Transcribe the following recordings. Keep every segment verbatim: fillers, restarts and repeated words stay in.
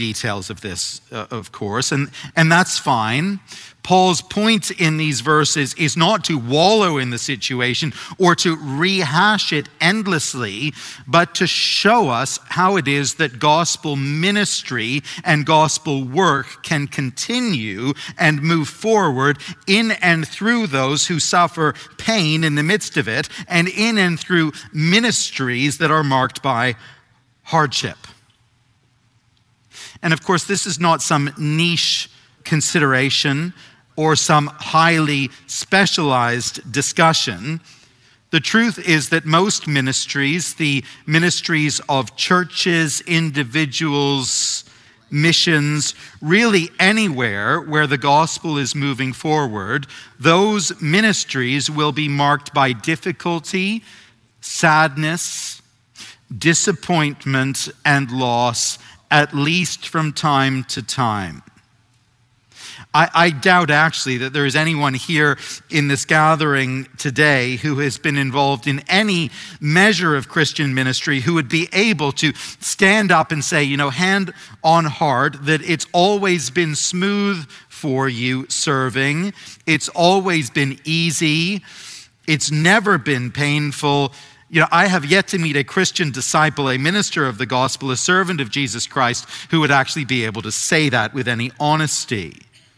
details of this, uh, of course, and, and that's fine. Paul's point in these verses is not to wallow in the situation or to rehash it endlessly, but to show us how it is that gospel ministry and gospel work can continue and move forward in and through those who suffer pain in the midst of it, and in and through ministries that are marked by hardship. And of course, this is not some niche consideration or some highly specialized discussion. The truth is that most ministries, the ministries of churches, individuals, missions, really anywhere where the gospel is moving forward, those ministries will be marked by difficulty, sadness, disappointment, and loss, at least from time to time. I, I doubt actually that there is anyone here in this gathering today who has been involved in any measure of Christian ministry who would be able to stand up and say, you know, hand on heart, that it's always been smooth for you serving. It's always been easy. It's never been painful. You know, I have yet to meet a Christian disciple, a minister of the gospel, a servant of Jesus Christ, who would actually be able to say that with any honesty.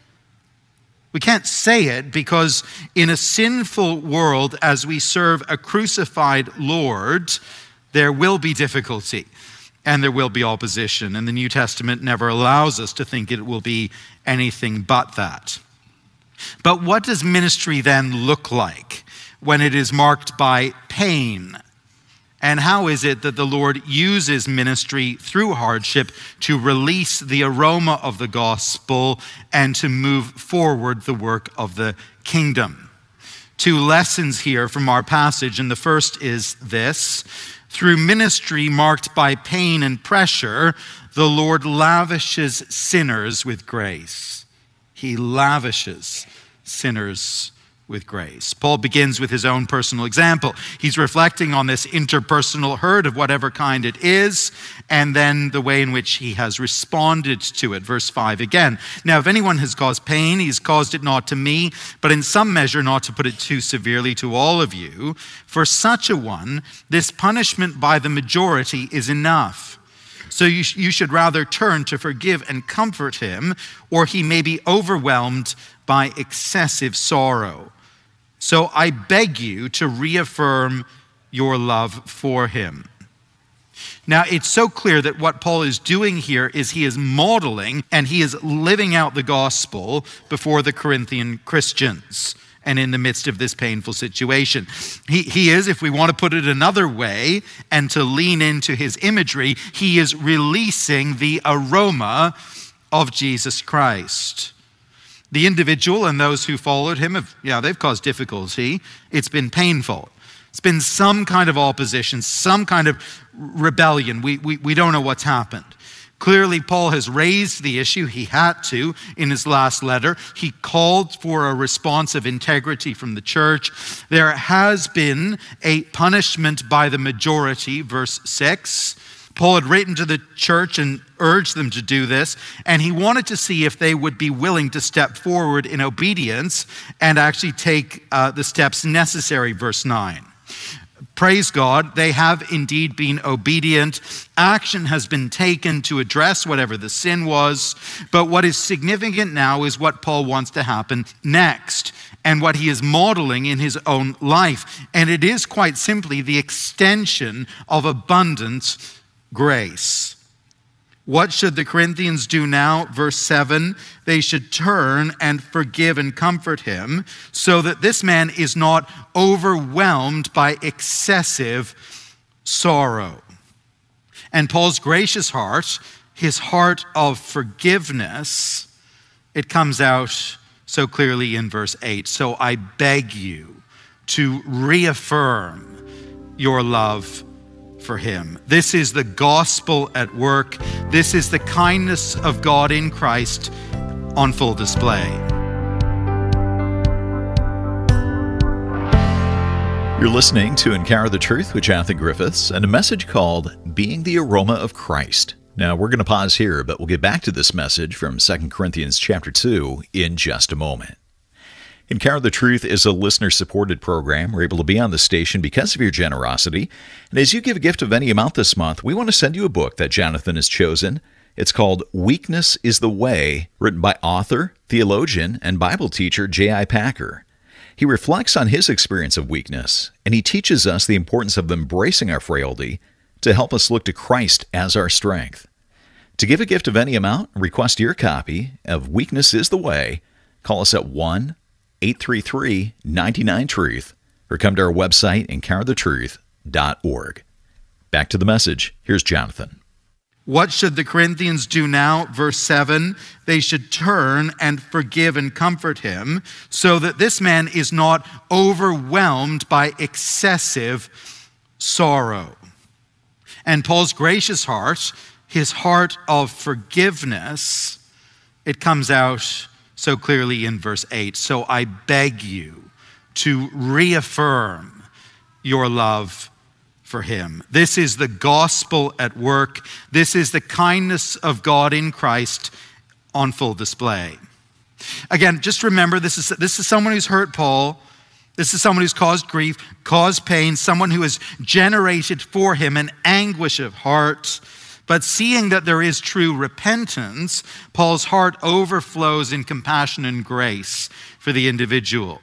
We can't say it because in a sinful world, as we serve a crucified Lord, there will be difficulty and there will be opposition. And the New Testament never allows us to think it will be anything but that. But what does ministry then look like when it is marked by pain? And how is it that the Lord uses ministry through hardship to release the aroma of the gospel and to move forward the work of the kingdom? Two lessons here from our passage, and the first is this: through ministry marked by pain and pressure, the Lord lavishes sinners with grace. He lavishes sinners with grace. Paul begins with his own personal example. He's reflecting on this interpersonal hurt of whatever kind it is, and then the way in which he has responded to it. Verse five again. Now, if anyone has caused pain, he's caused it not to me, but in some measure, not to put it too severely, to all of you. For such a one, this punishment by the majority is enough. So you, sh- you should rather turn to forgive and comfort him, or he may be overwhelmed by excessive sorrow. So I beg you to reaffirm your love for him. Now, it's so clear that what Paul is doing here is he is modeling and he is living out the gospel before the Corinthian Christians and in the midst of this painful situation. He, he is, if we want to put it another way and to lean into his imagery, he is releasing the aroma of Jesus Christ. The individual and those who followed him, have, yeah, they've caused difficulty. It's been painful. It's been some kind of opposition, some kind of rebellion. We, we, we don't know what's happened. Clearly, Paul has raised the issue. He had to in his last letter. He called for a response of integrity from the church. There has been a punishment by the majority, verse six. Paul had written to the church and urged them to do this, and he wanted to see if they would be willing to step forward in obedience and actually take uh, the steps necessary, verse nine. Praise God, they have indeed been obedient. Action has been taken to address whatever the sin was, but what is significant now is what Paul wants to happen next and what he is modeling in his own life. And it is quite simply the extension of abundant grace. What should the Corinthians do now? Verse seven, they should turn and forgive and comfort him so that this man is not overwhelmed by excessive sorrow. And Paul's gracious heart, his heart of forgiveness, it comes out so clearly in verse eight. So I beg you to reaffirm your love for him. This is the gospel at work. This is the kindness of God in Christ on full display. You're listening to Encounter the Truth with Jonathan Griffiths and a message called Being the Aroma of Christ. Now, we're going to pause here, but we'll get back to this message from Second Corinthians chapter two in just a moment. Encounter the Truth is a listener-supported program. We're able to be on the station because of your generosity. And as you give a gift of any amount this month, we want to send you a book that Jonathan has chosen. It's called Weakness is the Way, written by author, theologian, and Bible teacher J I Packer. He reflects on his experience of weakness, and he teaches us the importance of embracing our frailty to help us look to Christ as our strength. To give a gift of any amount, request your copy of Weakness is the Way. Call us at one eight three three, nine nine, truth or come to our website, encounter the truth dot org. Back to the message. Here's Jonathan. What should the Corinthians do now? Verse seven, they should turn and forgive and comfort him so that this man is not overwhelmed by excessive sorrow. And Paul's gracious heart, his heart of forgiveness, it comes out so clearly in verse eight. So I beg you to reaffirm your love for him. This is the gospel at work. This is the kindness of God in Christ on full display. Again, just remember, this is, this is someone who's hurt Paul. This is someone who's caused grief, caused pain, someone who has generated for him an anguish of heart. But seeing that there is true repentance, Paul's heart overflows in compassion and grace for the individual.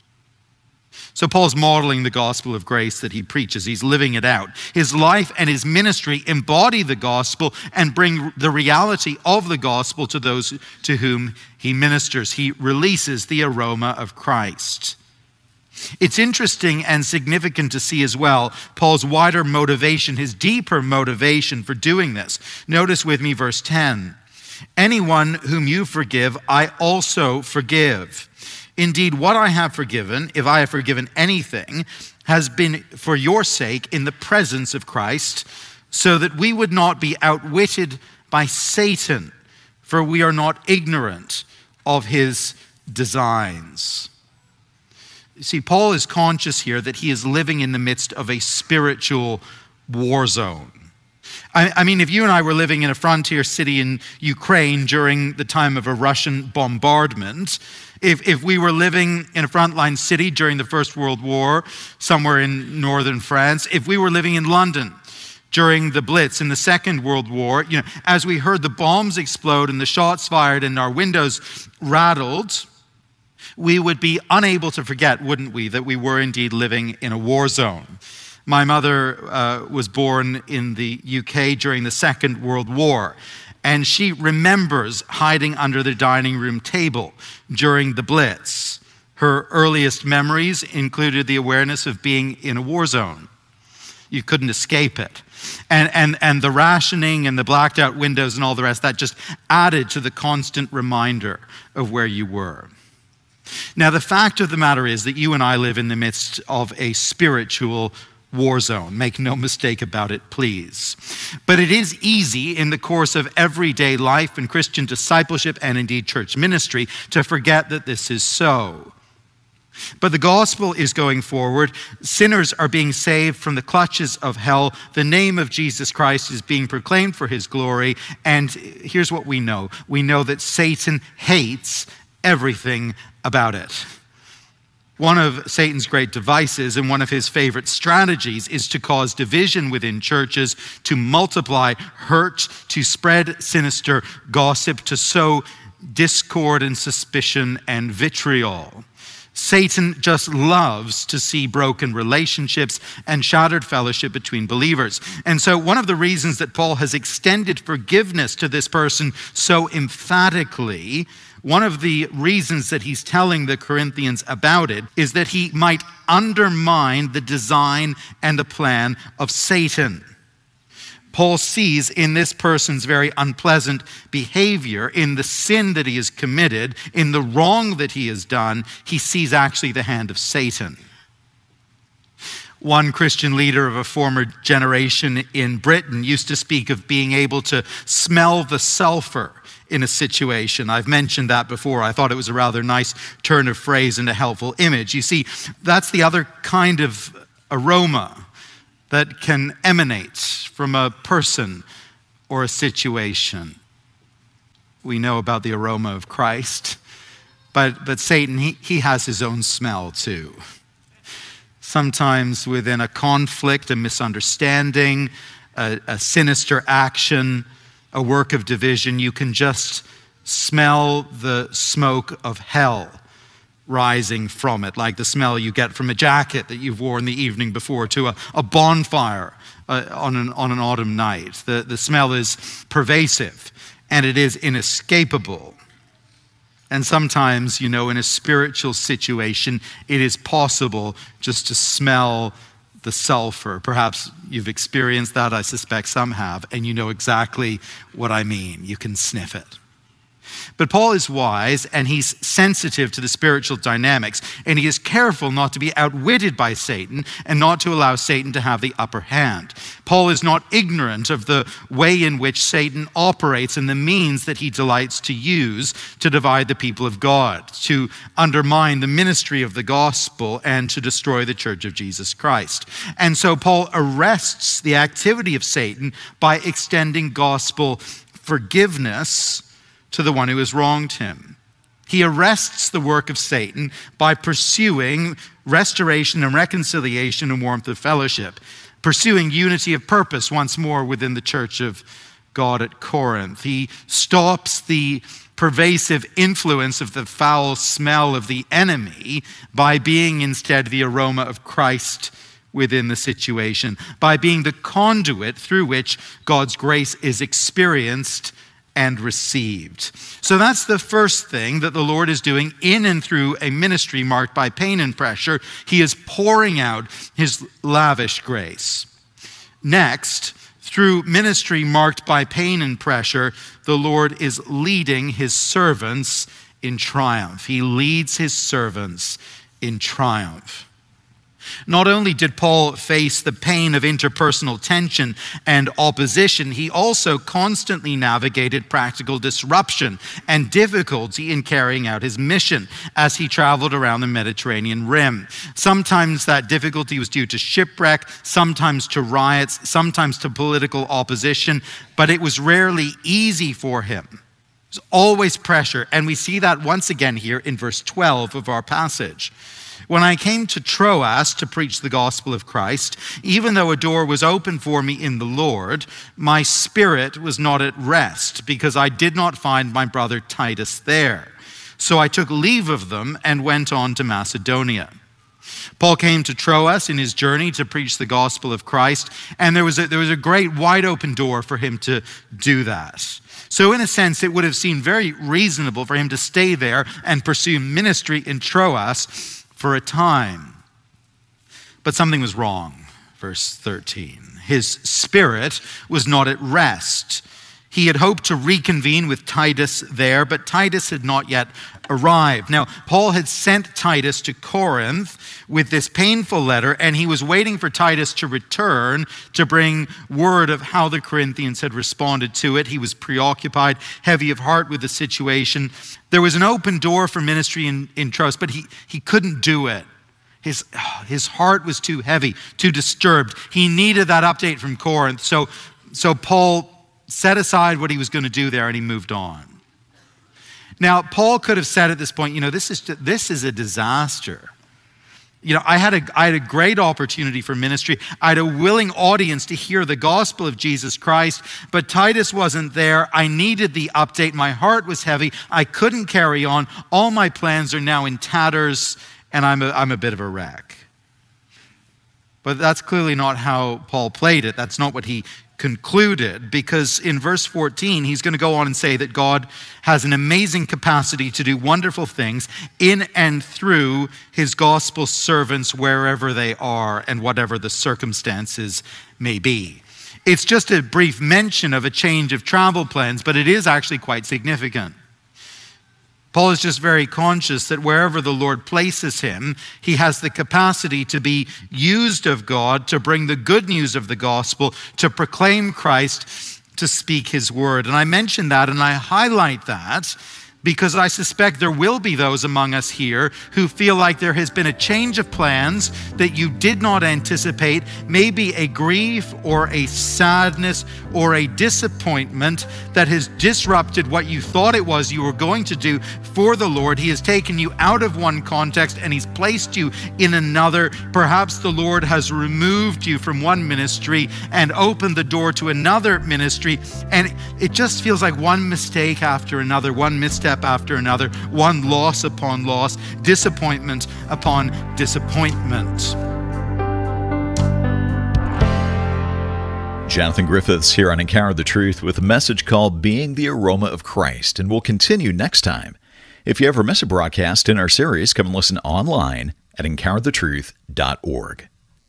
So Paul's modeling the gospel of grace that he preaches. He's living it out. His life and his ministry embody the gospel and bring the reality of the gospel to those to whom he ministers. He releases the aroma of Christ. It's interesting and significant to see as well Paul's wider motivation, his deeper motivation for doing this. Notice with me verse ten. Anyone whom you forgive, I also forgive. Indeed, what I have forgiven, if I have forgiven anything, has been for your sake in the presence of Christ, so that we would not be outwitted by Satan, for we are not ignorant of his designs. You see, Paul is conscious here that he is living in the midst of a spiritual war zone. I, I mean, if you and I were living in a frontier city in Ukraine during the time of a Russian bombardment, if, if we were living in a frontline city during the First World War, somewhere in northern France, if we were living in London during the Blitz in the Second World War, you know, as we heard the bombs explode and the shots fired and our windows rattled, we would be unable to forget, wouldn't we, that we were indeed living in a war zone. My mother uh, was born in the U K during the Second World War, and she remembers hiding under the dining room table during the Blitz. Her earliest memories included the awareness of being in a war zone. You couldn't escape it. And, and, and the rationing and the blacked out windows and all the rest, that just added to the constant reminder of where you were. Now, the fact of the matter is that you and I live in the midst of a spiritual war zone. Make no mistake about it, please. But it is easy in the course of everyday life and Christian discipleship and indeed church ministry to forget that this is so. But the gospel is going forward. Sinners are being saved from the clutches of hell. The name of Jesus Christ is being proclaimed for his glory. And here's what we know. We know that Satan hates everything about it. One of Satan's great devices and one of his favorite strategies is to cause division within churches, to multiply hurt, to spread sinister gossip, to sow discord and suspicion and vitriol. Satan just loves to see broken relationships and shattered fellowship between believers. And so one of the reasons that Paul has extended forgiveness to this person so emphatically, one of the reasons that he's telling the Corinthians about it is that he might undermine the design and the plan of Satan. Paul sees in this person's very unpleasant behavior, in the sin that he has committed, in the wrong that he has done, he sees actually the hand of Satan. One Christian leader of a former generation in Britain used to speak of being able to smell the sulfur in a situation. I've mentioned that before. I thought it was a rather nice turn of phrase and a helpful image. You see, that's the other kind of aroma that can emanate from a person or a situation. We know about the aroma of Christ, but, but Satan, he, he has his own smell too. Sometimes within a conflict, a misunderstanding, a, a sinister action, a work of division, you can just smell the smoke of hell rising from it, like the smell you get from a jacket that you've worn the evening before to a, a bonfire uh, on, an, on an autumn night. The, the smell is pervasive and it is inescapable. And sometimes, you know, in a spiritual situation, it is possible just to smell the sulfur. Perhaps you've experienced that, I suspect some have, and you know exactly what I mean. You can sniff it. But Paul is wise and he's sensitive to the spiritual dynamics, and he is careful not to be outwitted by Satan and not to allow Satan to have the upper hand. Paul is not ignorant of the way in which Satan operates and the means that he delights to use to divide the people of God, to undermine the ministry of the gospel, and to destroy the church of Jesus Christ. And so Paul arrests the activity of Satan by extending gospel forgiveness to the one who has wronged him. He arrests the work of Satan by pursuing restoration and reconciliation and warmth of fellowship, pursuing unity of purpose once more within the church of God at Corinth. He stops the pervasive influence of the foul smell of the enemy by being instead the aroma of Christ within the situation, by being the conduit through which God's grace is experienced and received. So that's the first thing that the Lord is doing in and through a ministry marked by pain and pressure. He is pouring out his lavish grace. Next, through ministry marked by pain and pressure, the Lord is leading his servants in triumph. He leads his servants in triumph. Not only did Paul face the pain of interpersonal tension and opposition, he also constantly navigated practical disruption and difficulty in carrying out his mission as he traveled around the Mediterranean rim. Sometimes that difficulty was due to shipwreck, sometimes to riots, sometimes to political opposition, but it was rarely easy for him. It was always pressure, and we see that once again here in verse twelve of our passage. When I came to Troas to preach the gospel of Christ, even though a door was open for me in the Lord, my spirit was not at rest because I did not find my brother Titus there. So I took leave of them and went on to Macedonia. Paul came to Troas in his journey to preach the gospel of Christ, and there was a, there was a great wide open door for him to do that. So in a sense, it would have seemed very reasonable for him to stay there and pursue ministry in Troas for a time. But something was wrong. Verse thirteen. His spirit was not at rest. He had hoped to reconvene with Titus there, but Titus had not yet arrived. Now, Paul had sent Titus to Corinth with this painful letter, and he was waiting for Titus to return to bring word of how the Corinthians had responded to it. He was preoccupied, heavy of heart with the situation. There was an open door for ministry in, in Troas, but he, he couldn't do it. His, his heart was too heavy, too disturbed. He needed that update from Corinth. So, so Paul set aside what he was going to do there and he moved on. Now, Paul could have said at this point, you know, this is this is a disaster. You know, I had a I had a great opportunity for ministry. I had a willing audience to hear the gospel of Jesus Christ, but Titus wasn't there. I needed the update. My heart was heavy. I couldn't carry on. All my plans are now in tatters, and I'm a, I'm a bit of a wreck. But that's clearly not how Paul played it. That's not what he concluded, because in verse fourteen, he's going to go on and say that God has an amazing capacity to do wonderful things in and through his gospel servants wherever they are and whatever the circumstances may be. It's just a brief mention of a change of travel plans, but it is actually quite significant. Paul is just very conscious that wherever the Lord places him, he has the capacity to be used of God, to bring the good news of the gospel, to proclaim Christ, to speak his word. And I mention that and I highlight that because I suspect there will be those among us here who feel like there has been a change of plans that you did not anticipate, maybe a grief or a sadness or a disappointment that has disrupted what you thought it was you were going to do for the Lord. He has taken you out of one context and he's placed you in another. Perhaps the Lord has removed you from one ministry and opened the door to another ministry, and it just feels like one mistake after another, one misstep after another, one loss upon loss, disappointment upon disappointment. Jonathan Griffiths here on Encounter the Truth with a message called Being the Aroma of Christ, and we'll continue next time. If you ever miss a broadcast in our series, come and listen online at encounter the truth dot org.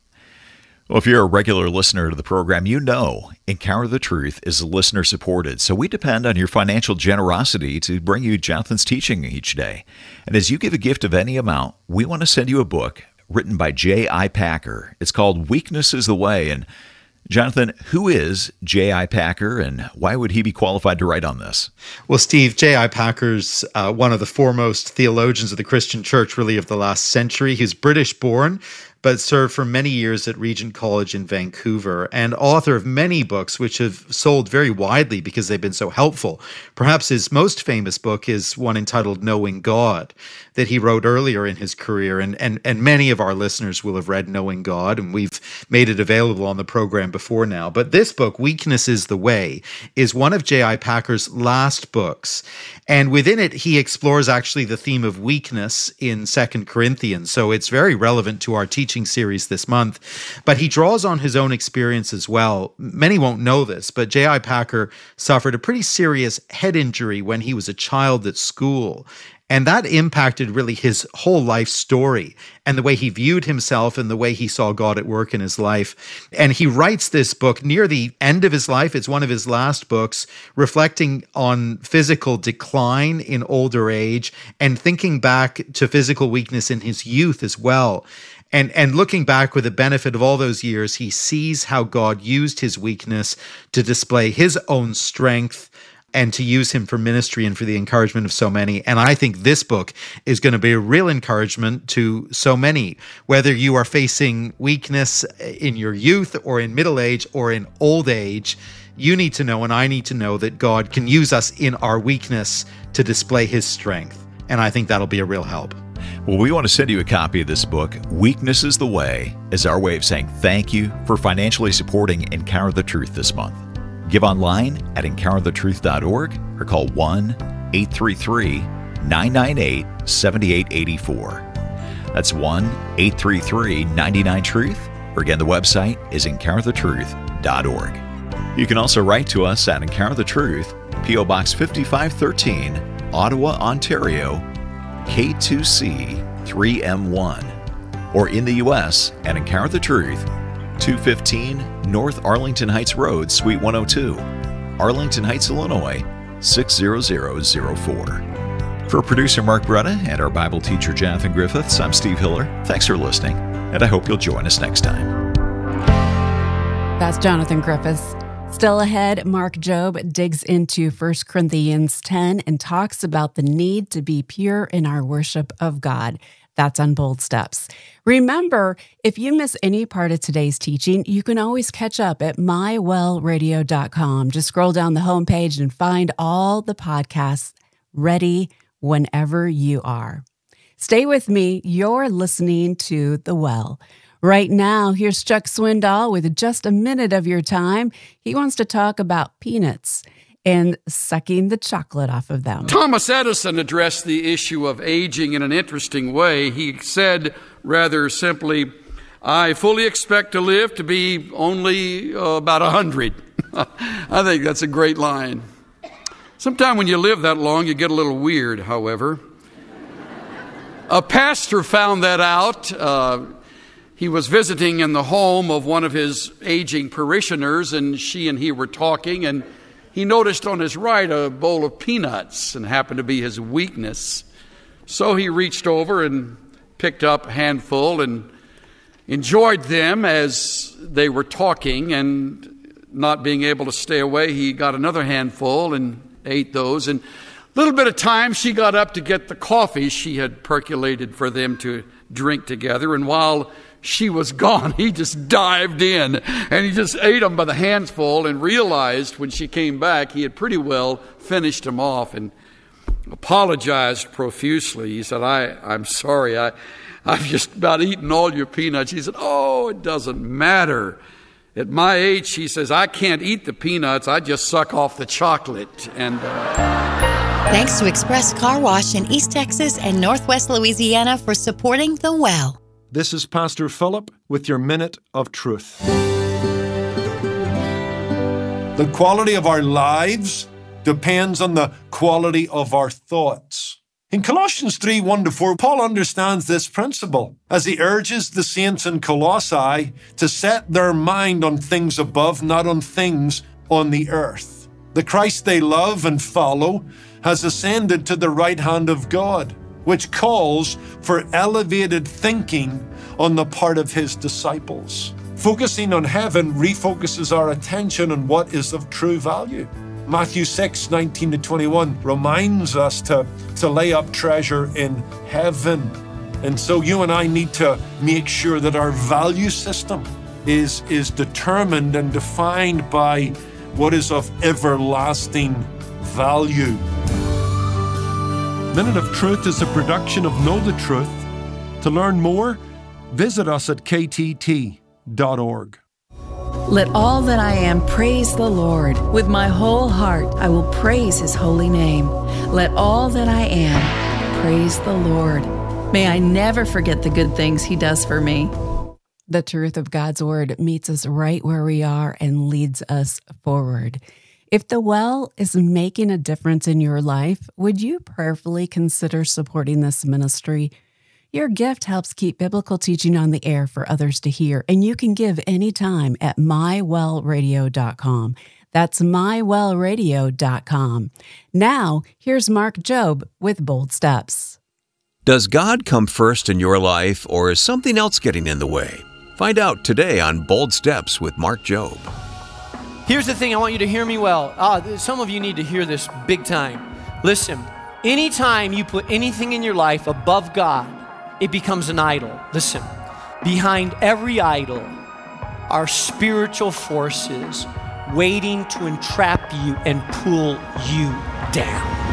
Well, if you're a regular listener to the program, you know Encounter the Truth is listener-supported, so we depend on your financial generosity to bring you Jonathan's teaching each day. And as you give a gift of any amount, we want to send you a book written by J I. Packer. It's called Weakness is the Way. And Jonathan, who is J I. Packer, and why would he be qualified to write on this? Well, Steve, J I. Packer's uh, one of the foremost theologians of the Christian church, really, of the last century. He's British-born, but served for many years at Regent College in Vancouver, and author of many books which have sold very widely because they've been so helpful. Perhaps his most famous book is one entitled Knowing God, that he wrote earlier in his career, and, and, and many of our listeners will have read Knowing God, and we've made it available on the program before now. But this book, Weakness is the Way, is one of J I. Packer's last books, and within it, he explores actually the theme of weakness in Second Corinthians, so it's very relevant to our teaching series this month. But he draws on his own experience as well. Many won't know this, but J I. Packer suffered a pretty serious head injury when he was a child at school. And that impacted really his whole life story and the way he viewed himself and the way he saw God at work in his life. And he writes this book near the end of his life. It's one of his last books, reflecting on physical decline in older age and thinking back to physical weakness in his youth as well. And, and looking back with the benefit of all those years, he sees how God used his weakness to display his own strength and to use him for ministry and for the encouragement of so many. And I think this book is going to be a real encouragement to so many, whether you are facing weakness in your youth or in middle age or in old age. You need to know, and I need to know, that God can use us in our weakness to display his strength. And I think that'll be a real help. Well, we want to send you a copy of this book, Weakness is the Way, as our way of saying thank you for financially supporting Encounter the Truth this month. Give online at encounter the truth dot org or call one eight three three, nine nine eight, seven eight eight four. That's one eight three three, nine nine truth, or again, the website is encounter the truth dot org. You can also write to us at Encounter the Truth, P O Box fifty-five thirteen, Ottawa, Ontario, K two C three M one, or in the U S at Encounter the Truth, two fifteen North Arlington Heights Road, Suite one oh two, Arlington Heights, Illinois, six zero zero zero four. For producer Mark Bretta and our Bible teacher Jonathan Griffiths, I'm Steve Hiller. Thanks for listening, and I hope you'll join us next time. That's Jonathan Griffiths. Still ahead, Mark Jobe digs into First Corinthians ten and talks about the need to be pure in our worship of God. That's on Bold Steps. Remember, if you miss any part of today's teaching, you can always catch up at my well radio dot com. Just scroll down the homepage and find all the podcasts ready whenever you are. Stay with me. You're listening to The Well. Right now, here's Chuck Swindoll with just a minute of your time. He wants to talk about peanuts and sucking the chocolate off of them. Thomas Edison addressed the issue of aging in an interesting way. He said rather simply, I fully expect to live to be only uh, about one hundred. I think that's a great line. Sometime when you live that long, you get a little weird, however. A pastor found that out. Uh, he was visiting in the home of one of his aging parishioners, and she and he were talking, and he noticed on his right a bowl of peanuts, and happened to be his weakness. So he reached over and picked up a handful and enjoyed them as they were talking, and not being able to stay away, he got another handful and ate those. And Little bit of time, she got up to get the coffee she had percolated for them to drink together, and while she was gone, he just dived in, and he just ate them by the handful and realized when she came back he had pretty well finished them off and apologized profusely. He said, I, I'm sorry, I, I've just about eaten all your peanuts. He said, oh, it doesn't matter. At my age, he says, I can't eat the peanuts, I just suck off the chocolate. And uh, Thanks to Express Car Wash in East Texas and Northwest Louisiana for supporting The Well. This is Pastor Philip with your Minute of Truth. The quality of our lives depends on the quality of our thoughts. In Colossians three, one to four, Paul understands this principle as he urges the saints in Colossae to set their mind on things above, not on things on the earth. The Christ they love and follow has ascended to the right hand of God, which calls for elevated thinking on the part of his disciples. Focusing on heaven refocuses our attention on what is of true value. Matthew six, nineteen to twenty-one reminds us to, to lay up treasure in heaven. And so you and I need to make sure that our value system is, is determined and defined by what is of everlasting value. Minute of Truth is a production of Know the Truth. To learn more, visit us at k t t dot org. Let all that I am praise the Lord. With my whole heart, I will praise his holy name. Let all that I am praise the Lord. May I never forget the good things he does for me. The truth of God's word meets us right where we are and leads us forward. If The Well is making a difference in your life, would you prayerfully consider supporting this ministry? Your gift helps keep biblical teaching on the air for others to hear, and you can give anytime at my well radio dot com. That's my well radio dot com. Now, here's Mark Jobe with Bold Steps. Does God come first in your life, or is something else getting in the way? Find out today on Bold Steps with Mark Jobe. Here's the thing, I want you to hear me well. Ah, some of you need to hear this big time. Listen, anytime you put anything in your life above God, it becomes an idol. Listen, behind every idol are spiritual forces waiting to entrap you and pull you down.